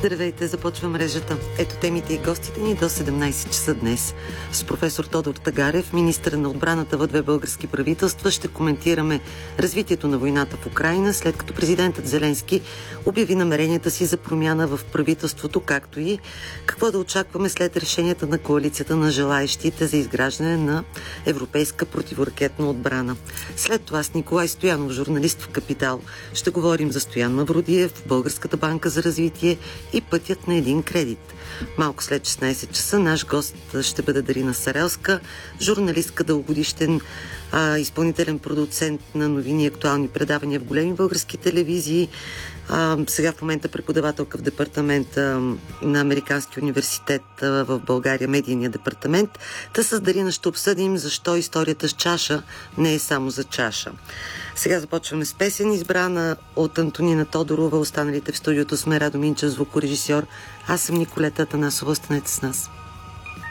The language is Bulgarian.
Здравейте, започва мрежата. Ето темите и гостите ни до 17 часа днес. С професор Тодор Тагарев, министър на отбраната в две български правителства, ще коментираме развитието на войната в Украйна, след като президентът Зеленски обяви намеренията си за промяна в правителството, както и какво да очакваме след решенията на коалицията на желаещите за изграждане на европейска противоракетна отбрана. След това с Николай Стоянов, журналист в Капитал, ще говорим за Стоян Мавродиев, Българската банка за развитие и пътят на един кредит. Малко след 16 часа наш гост ще бъде Дарина Сарелска, журналистка, дългогодишен изпълнителен продуцент на новини и актуални предавания в големи български телевизии. Сега в момента преподавателка в департамента на Американския университет в България, медийния департамент. Та с Дарина ще обсъдим защо историята с чаша не е само за чаша. Сега започваме с песен, избрана от Антонина Тодорова. Останалите в студиото сме: Радо Минчев, звукорежисьор. Аз съм Николета Атанасова. Останете с нас.